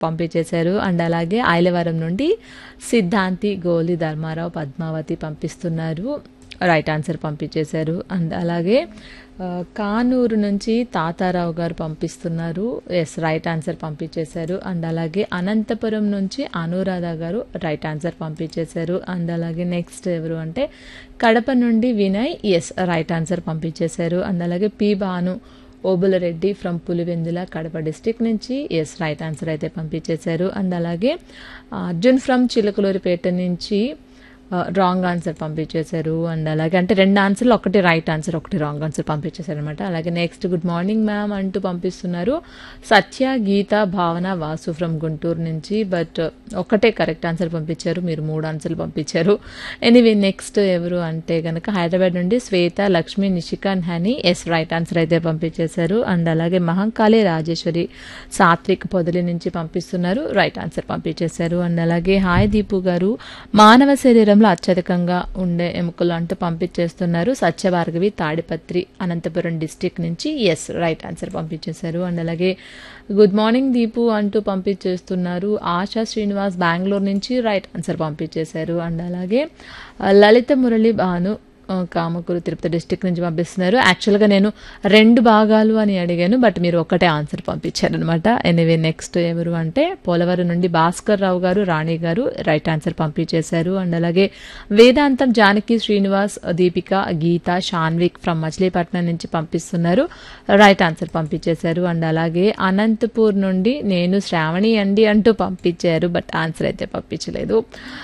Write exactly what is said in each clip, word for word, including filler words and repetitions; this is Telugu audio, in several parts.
పంపించేశారు. అండ్ అలాగే ఐలవరం నుండి సిద్ధాంతి, గోలి, ధర్మారావు, పద్మావతి పంపిస్తున్నారు. రైట్ ఆన్సర్ పంపించేశారు. అండ్ అలాగే ఆ, కానూరు నుంచి తాతారావు గారు పంపిస్తున్నారు. ఎస్, రైట్ ఆన్సర్ పంపించేశారు. అండ్ అలాగే అనంతపురం నుంచి అనురాధ గారు రైట్ ఆన్సర్ పంపించేశారు. అండ్ అలాగే నెక్స్ట్ ఎవరు అంటే కడప నుండి వినయ్, ఎస్ రైట్ ఆన్సర్ పంపించేశారు. అండ్ అలాగే P Bhanu Obula Reddy from Pulivendula, Kadapa district నుంచి, ఎస్ రైట్ ఆన్సర్ అయితే పంపించేశారు. అండ్ అలాగే అర్జున్ ఫ్రమ్ చిలకలూరిపేట నుంచి రాంగ్ ఆన్సర్ పంపించేశారు. అండ్ అలాగే అంటే రెండు ఆన్సర్లు, ఒకటి రైట్ ఆన్సర్, ఒకటి రాంగ్ ఆన్సర్ పంపించేశారు అనమాట. అలాగే నెక్స్ట్ గుడ్ మార్నింగ్ మ్యామ్ అంటూ పంపిస్తున్నారు సత్య, గీత, భావన, వాసు ఫ్రమ్ గుంటూరు నుంచి. బట్ ఒకటే కరెక్ట్ ఆన్సర్ పంపించారు, మీరు మూడు ఆన్సర్లు పంపించారు. ఎనీవే నెక్స్ట్ ఎవరు అంటే కనుక హైదరాబాద్ నుండి శ్వేత, Lakshmi, Nishika, honey, yes right answer అయితే పంపించేశారు. అండ్ అలాగే మహంకాళి రాజేశ్వరి, సాత్విక్ పొదలి నుంచి పంపిస్తున్నారు, రైట్ ఆన్సర్ పంపించేశారు. అండ్ అలాగే హాయ్ దీపు గారు, మానవ శరీరం అత్యధికంగా ఉండే ఎముకలు అంటూ పంపించేస్తున్నారు సత్యభార్గవి, తాడిపత్రి, అనంతపురం డిస్టిక్ నుంచి, ఎస్ రైట్ ఆన్సర్ పంపించేశారు. అండ్ అలాగే గుడ్ మార్నింగ్ దీపు అంటూ పంపించేస్తున్నారు ఆశా శ్రీనివాస్ బెంగళూరు నుంచి, రైట్ ఆన్సర్ పంపించేశారు. అండ్ అలాగే లలిత మురళి భాను కామకూరు, తిరుపతి డిస్టిక్ నుంచి పంపిస్తున్నారు. యాక్చువల్గా నేను రెండు భాగాలు అని అడిగాను, బట్ మీరు ఒకటే ఆన్సర్ పంపించారనమాట. ఎనీవే నెక్స్ట్ ఎవరు అంటే పోలవరం నుండి భాస్కర్ రావు గారు, రాణి గారు రైట్ ఆన్సర్ పంపించేశారు. అండ్ అలాగే వేదాంతం, జానకి, శ్రీనివాస్, దీపిక, గీత, షాన్విక్ ఫ్రమ్ మచిలీపట్నం నుంచి పంపిస్తున్నారు, రైట్ ఆన్సర్ పంపించేశారు. అండ్ అలాగే అనంతపూర్ నుండి నేను శ్రావణి అండి అంటూ పంపించారు, బట్ ఆన్సర్ అయితే పంపించలేదు.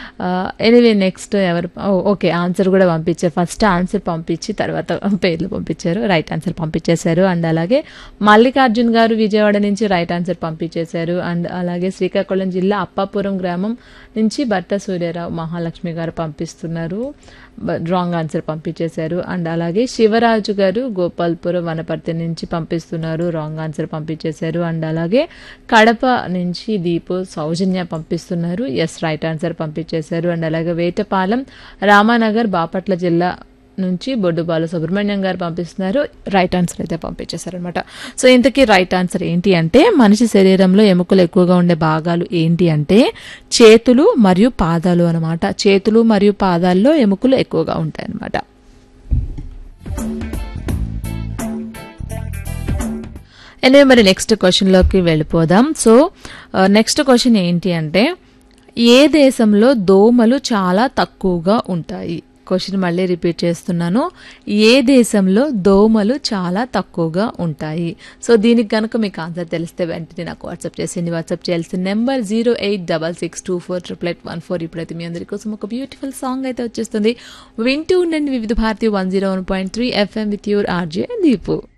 ఎనీవే నెక్స్ట్ ఎవరు, ఓకే ఆన్సర్ కూడా పంపించారు. ఫస్ట్ ఆన్సర్ పంపించి తర్వాత పేర్లు పంపించారు, రైట్ ఆన్సర్ పంపించేశారు. అండ్ అలాగే మల్లికార్జున్ గారు విజయవాడ నుంచి రైట్ ఆన్సర్ పంపించేశారు. అండ్ అలాగే శ్రీకాకుళం జిల్లా అప్పాపురం గ్రామం నుంచి భర్త సూర్యరావు, మహాలక్ష్మి గారు పంపిస్తున్నారు, రాంగ్ ఆన్సర్ పంపించేశారు. అండ్ అలాగే శివరాజు గారు గోపాల్పురం, వనపర్తి నుంచి పంపిస్తున్నారు, రాంగ్ ఆన్సర్ పంపించేశారు. అండ్ అలాగే కడప నుంచి దీపు, సౌజన్య పంపిస్తున్నారు, ఎస్ రైట్ ఆన్సర్ పంపించేశారు. అండ్ అలాగే వేటపాలెం, రామానగర్, బాపట్ల జిల్లా నుంచి బొడ్డు బాల సుబ్రహ్మణ్యం గారు పంపిస్తున్నారు, రైట్ ఆన్సర్ అయితే పంపించేశారు అనమాట. సో ఇంతకీ రైట్ ఆన్సర్ ఏంటి అంటే మనిషి శరీరంలో ఎముకలు ఎక్కువగా ఉండే భాగాలు ఏంటి అంటే చేతులు మరియు పాదాలు అనమాట. చేతులు మరియు పాదాల్లో ఎముకలు ఎక్కువగా ఉంటాయి అనమాట. ఎనివే మరి నెక్స్ట్ క్వశ్చన్ లోకి వెళ్ళిపోదాం. సో నెక్స్ట్ క్వశ్చన్ ఏంటి అంటే ఏ దేశంలో దోమలు చాలా తక్కువగా ఉంటాయి? క్వశ్చన్ మళ్ళీ రిపీట్ చేస్తున్నాను, ఏ దేశంలో దోమలు చాలా తక్కువగా ఉంటాయి? సో దీనికి కనుక మీకు ఆన్సర్ తెలిస్తే వెంటనే నాకు వాట్సాప్ చేసింది. వాట్సాప్ చేయాల్సిన number zero eight double six two four triple eight one four. ఇప్పుడైతే మీ అందరి కోసం ఒక బ్యూటిఫుల్ సాంగ్ అయితే వచ్చేస్తుంది, వింటూ ఉండండి వివిధ Bharati one zero one point three FM with your RJ Deepu.